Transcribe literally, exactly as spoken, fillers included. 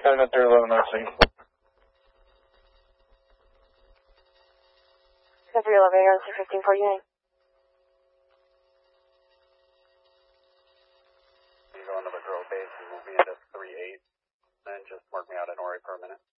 Heading at three eleven, I see. three eleven, you're on C fifteen forty-nine. You go into the girl base and we'll be at three eight. Then just mark me out at Ori per minute.